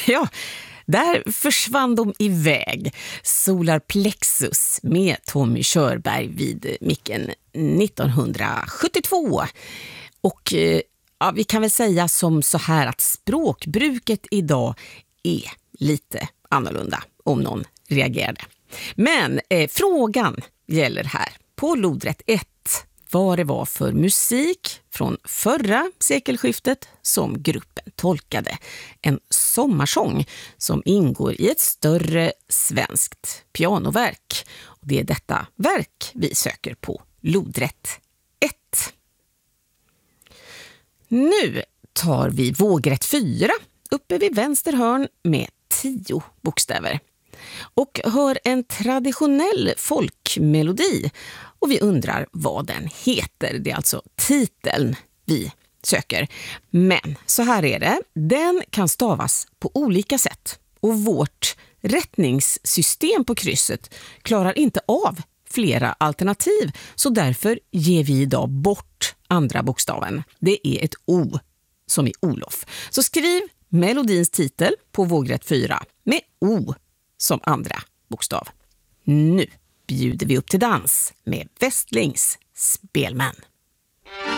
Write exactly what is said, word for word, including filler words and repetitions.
Ja, där försvann de iväg. Solar Plexus med Tommy Körberg vid micken nittonhundrasjuttiotvå. Och ja, vi kan väl säga som så här att språkbruket idag är lite annorlunda, om någon reagerade. Men eh, frågan gäller här på lodrätt ett vad det var för musik från förra sekelskiftet som gruppen tolkade. En sommarsång som ingår i ett större svenskt pianoverk. Och det är detta verk vi söker på lodrätt ett. Nu tar vi vågrätt fyra uppe vid vänster hörn med tio bokstäver. Och hör en traditionell folkmelodi. Och vi undrar vad den heter. Det är alltså titeln vi söker. Men så här är det. Den kan stavas på olika sätt. Och vårt rättningssystem på krysset klarar inte av flera alternativ. Så därför ger vi idag bort andra bokstaven. Det är ett O som i Olof. Så skriv melodins titel på vågrätt fyra med O som andra bokstav. Nu bjuder vi upp till dans med Westlings Spelmän.